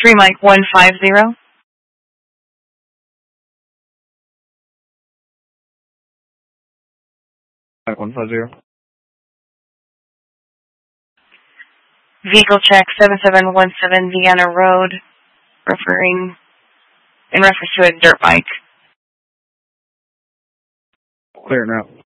3 Mike 150. Mike 150. Vehicle check 7717 Vienna Road, in reference to a dirt bike. Clear now.